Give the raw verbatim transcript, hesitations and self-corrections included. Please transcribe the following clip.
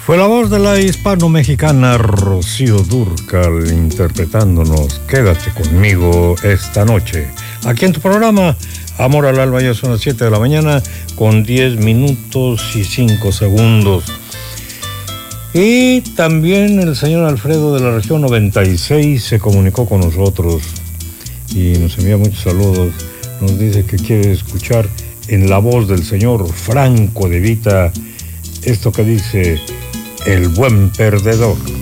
Fue la voz de la hispano-mexicana Rocío Dúrcal interpretándonos Quédate conmigo esta noche. Aquí en tu programa Amor al Alma, ya son las siete de la mañana con diez minutos y cinco segundos. Y también el señor Alfredo de la región noventa y seis se comunicó con nosotros y nos envía muchos saludos. Nos dice que quiere escuchar en la voz del señor Franco de Vita esto que dice El Buen Perdedor.